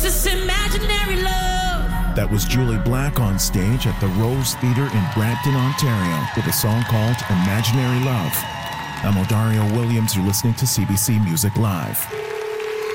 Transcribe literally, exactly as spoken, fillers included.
this imaginary love. That was Julie Black on stage at the Rose Theatre in Brampton, Ontario, with a song called Imaginary Love. I'm Odario Williams. You're listening to C B C Music Live.